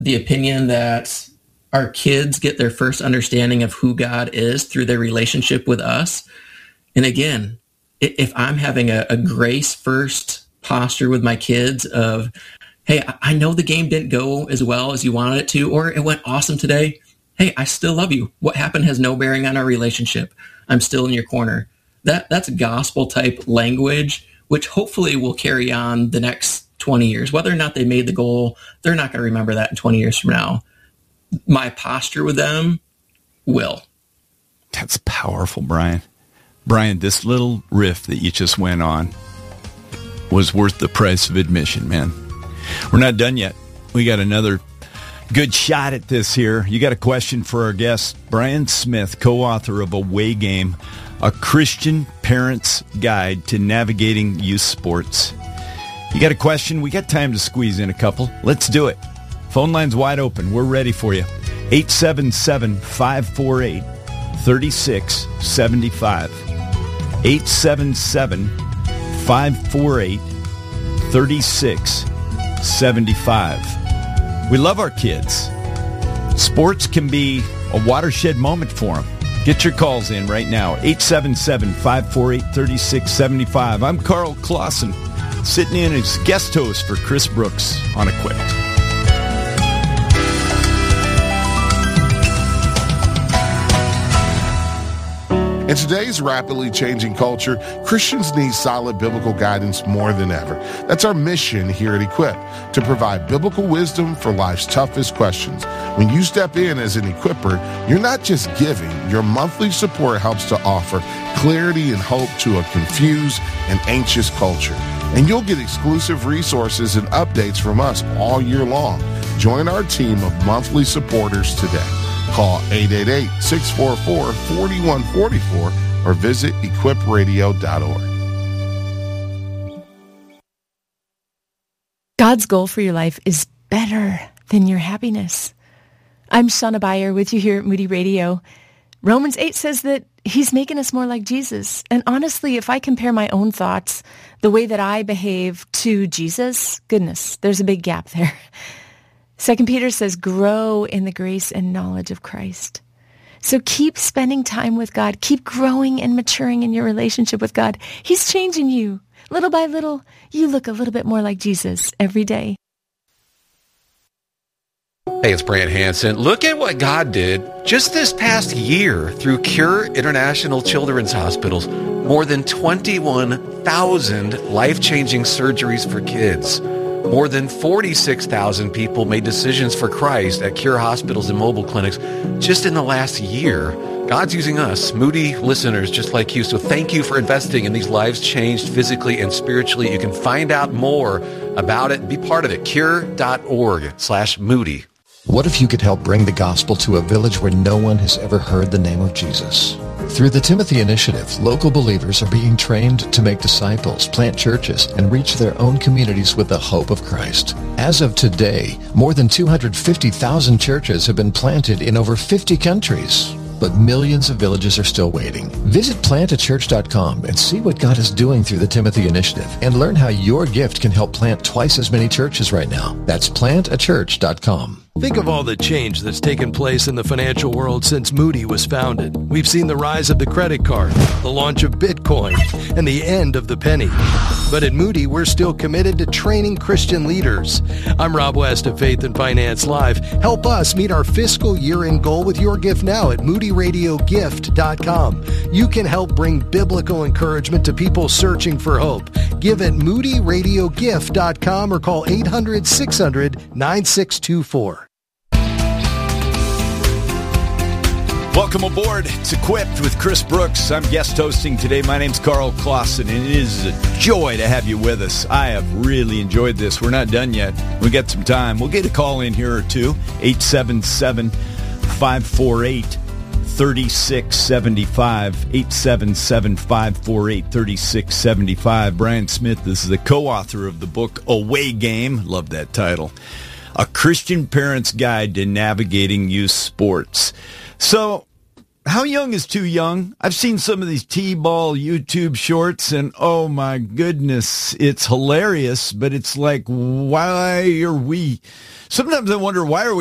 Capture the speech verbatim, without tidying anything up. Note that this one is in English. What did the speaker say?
the opinion that our kids get their first understanding of who God is through their relationship with us. And again, if I'm having a, a grace first posture with my kids of, hey, I know the game didn't go as well as you wanted it to, or it went awesome today. Hey, I still love you. What happened has no bearing on our relationship. I'm still in your corner. That that's gospel type language, which hopefully will carry on the next twenty years. Whether or not they made the goal, they're not going to remember that in twenty years from now. My posture with them will. That's powerful, Brian. Brian, this little riff that you just went on was worth the price of admission, man. We're not done yet. We got another good shot at this here. You got a question for our guest, Brian Smith, co-author of Away Game, a Christian Parent's Guide to Navigating Youth Sports. You got a question? We got time to squeeze in a couple. Let's do it. Phone line's wide open. We're ready for you. eight seven seven, five four eight, three six seven five. eight seven seven, five four eight, three six seven five. We love our kids. Sports can be a watershed moment for them. Get your calls in right now. eight seven seven, five four eight, three six seven five. I'm Carl Clausen, sitting in as guest host for Chris Brooks on Equipped. In today's rapidly changing culture, Christians need solid biblical guidance more than ever. That's our mission here at Equip, to provide biblical wisdom for life's toughest questions. When you step in as an equipper, you're not just giving. Your monthly support helps to offer clarity and hope to a confused and anxious culture. And you'll get exclusive resources and updates from us all year long. Join our team of monthly supporters today. Call eight eight eight, six four four, four one four four or visit equip radio dot org. God's goal for your life is better than your happiness. I'm Shauna Beyer with you here at Moody Radio. Romans eight says that he's making us more like Jesus. And honestly, if I compare my own thoughts, the way that I behave to Jesus, goodness, there's a big gap there. Second Peter says, grow in the grace and knowledge of Christ. So keep spending time with God. Keep growing and maturing in your relationship with God. He's changing you. Little by little, you look a little bit more like Jesus every day. Hey, it's Brant Hansen. Look at what God did just this past year through Cure International Children's Hospitals. More than twenty-one thousand life-changing surgeries for kids. More than forty-six thousand people made decisions for Christ at Cure hospitals and mobile clinics just in the last year. God's using us, Moody listeners just like you. So thank you for investing in these lives changed physically and spiritually. You can find out more about it and be part of it. Cure.org slash Moody. What if you could help bring the gospel to a village where no one has ever heard the name of Jesus? Through the Timothy Initiative, local believers are being trained to make disciples, plant churches, and reach their own communities with the hope of Christ. As of today, more than two hundred fifty thousand churches have been planted in over fifty countries. But millions of villages are still waiting. Visit plant a church dot com and see what God is doing through the Timothy Initiative and learn how your gift can help plant twice as many churches right now. That's plant a church dot com. Think of all the change that's taken place in the financial world since Moody was founded. We've seen the rise of the credit card, the launch of Bitcoin, and the end of the penny. But at Moody, we're still committed to training Christian leaders. I'm Rob West of Faith and Finance Live. Help us meet our fiscal year-end goal with your gift now at moody radio gift dot com. You can help bring biblical encouragement to people searching for hope. Give at moody radio gift dot com or call eight hundred, six hundred, nine six two four. Welcome aboard. It's Equipped with Chris Brooks. I'm guest hosting today. My name's Carl Clausen, and it is a joy to have you with us. I have really enjoyed this. We're not done yet. We got some time. We'll get a call in here or two. eight seven seven, five four eight, three six seven five. eight seven seven, five four eight, three six seven five. Brian Smith is the co-author of the book Away Game. Love that title. A Christian Parent's Guide to Navigating Youth Sports. So, how young is too young? I've seen some of these T-ball YouTube shorts, and oh my goodness, it's hilarious, but it's like, why are we... Sometimes I wonder, why are we